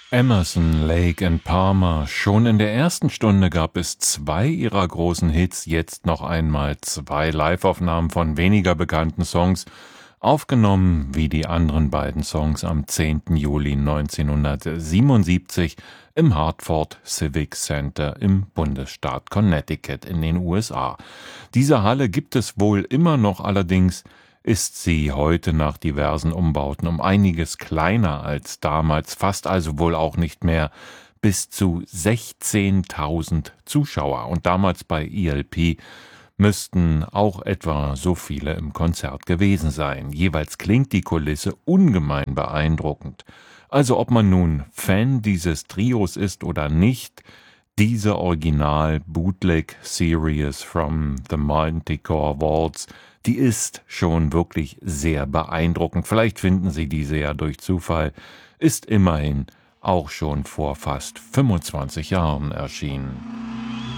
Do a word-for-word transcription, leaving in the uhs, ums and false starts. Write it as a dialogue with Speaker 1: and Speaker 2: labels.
Speaker 1: Emerson, Lake and Palmer. Schon in der ersten Stunde gab es zwei ihrer großen Hits, jetzt noch einmal zwei Liveaufnahmen von weniger bekannten Songs, aufgenommen wie die anderen beiden Songs am zehnten Juli neunzehnhundertsiebenundsiebzig im Hartford Civic Center im Bundesstaat Connecticut in den U S A. Diese Halle gibt es wohl immer noch, allerdings ist sie heute nach diversen Umbauten um einiges kleiner als damals, fast also wohl auch nicht mehr bis zu sechzehntausend Zuschauer. Und damals bei E L P müssten auch etwa so viele im Konzert gewesen sein. Jeweils klingt die Kulisse ungemein beeindruckend. Also ob man nun Fan dieses Trios ist oder nicht, diese Original-Bootleg-Series from the Manticore Vaults, die ist schon wirklich sehr beeindruckend. Vielleicht finden Sie diese ja durch Zufall, ist immerhin auch schon vor fast fünfundzwanzig Jahren erschienen.